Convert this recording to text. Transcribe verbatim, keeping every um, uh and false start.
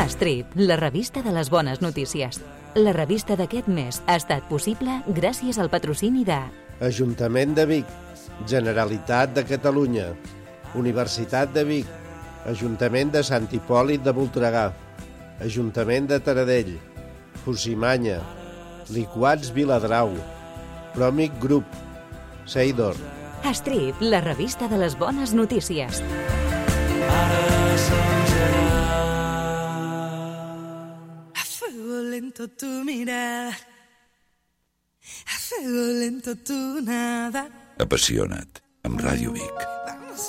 Strip, la revista de les bones notícies. La revista d'aquest mes ha estat possible gràcies al patrocini de Ajuntament de Vic, Generalitat de Catalunya, Universitat de Vic, Ajuntament de Sant Hipòlit de Voltregà, Ajuntament de Taradell, Fusimanya, Liquats Viladrau, Promic Group, Seidor. Strip, la revista de les bones notícies. A fuego lento tu mirada, a fuego lento tu nada. Apassiona't, amb Ràdio Vic.